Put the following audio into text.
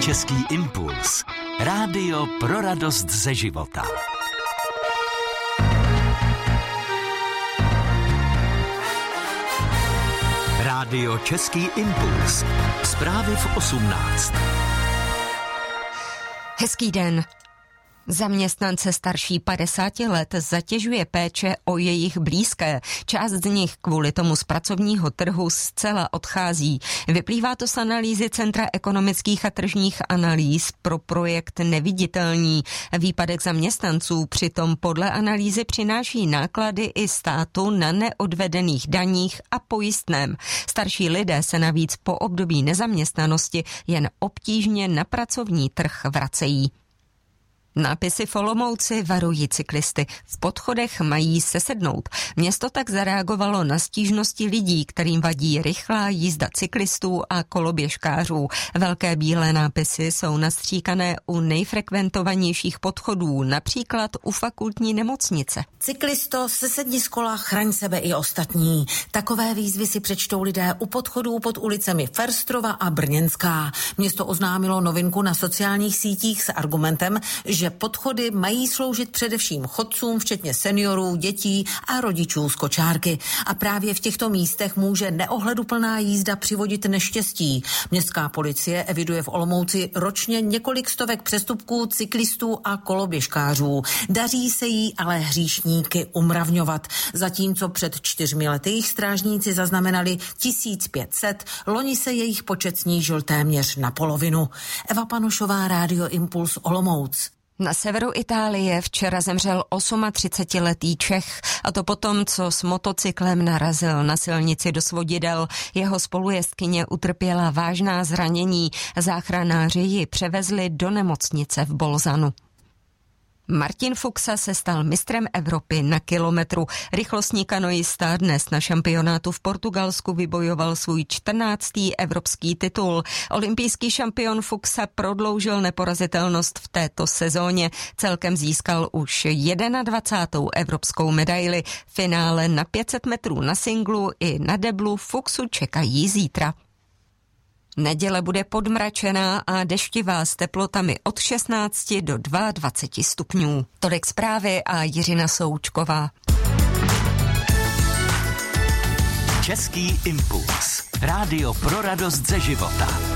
Český impuls. Rádio pro radost ze života. Rádio Český impuls. Zprávy v 18. Hezký den. Zaměstnance starší 50 let zatěžuje péče o jejich blízké. Část z nich kvůli tomu z pracovního trhu zcela odchází. Vyplývá to z analýzy Centra ekonomických a tržních analýz pro projekt Neviditelní. Výpadek zaměstnanců přitom podle analýzy přináší náklady i státu na neodvedených daních a pojistném. Starší lidé se navíc po období nezaměstnanosti jen obtížně na pracovní trh vracejí. Nápisy v Olomouci varují cyklisty. V podchodech mají sesednout. Město tak zareagovalo na stížnosti lidí, kterým vadí rychlá jízda cyklistů a koloběžkářů. Velké bílé nápisy jsou nastříkané u nejfrekventovanějších podchodů, například u fakultní nemocnice. Cyklisto, sesedni z kola, chraň sebe i ostatní. Takové výzvy si přečtou lidé u podchodů pod ulicemi Ferstrova a Brněnská. Město oznámilo novinku na sociálních sítích s argumentem, že podchody mají sloužit především chodcům, včetně seniorů, dětí a rodičů z kočárky. A právě v těchto místech může neohleduplná jízda přivodit neštěstí. Městská policie eviduje v Olomouci ročně několik stovek přestupků cyklistů a koloběžkářů. Daří se jí ale hříšníky umravňovat. Zatímco před 4 lety jejich strážníci zaznamenali 1500, loni se jejich počet snížil téměř na polovinu. Eva Panošová, Rádio Impuls, Olomouc. Na severu Itálie včera zemřel 38letý Čech, a to potom, co s motocyklem narazil na silnici do svodidel. Jeho spolujezdkyně utrpěla vážná zranění. Záchranáři ji převezli do nemocnice v Bolzanu. Martin Fuxa se stal mistrem Evropy na kilometru. Rychlostní kanoista dnes na šampionátu v Portugalsku vybojoval svůj 14. evropský titul. Olympijský šampion Fuxa prodloužil neporazitelnost v této sezóně. Celkem získal už 21. evropskou medaili. Finále na 500 metrů na singlu i na deblu Fuxu čekají zítra. Neděle bude podmračená a deštivá s teplotami od 16 do 22 stupňů. Tolik zprávy a Jiřina Součková. Český impuls. Rádio pro radost ze života.